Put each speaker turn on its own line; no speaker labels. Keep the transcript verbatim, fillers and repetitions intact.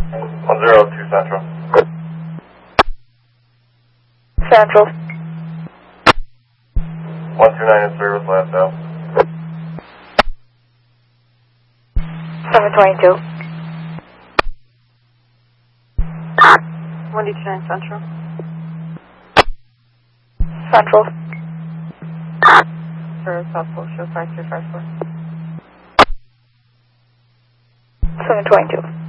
one zero two Central.
Central.
one two nine in service, last out.
seven twenty-two.
one two nine Central.
Central.
For South Pole, show five three five four.
seven twenty-two.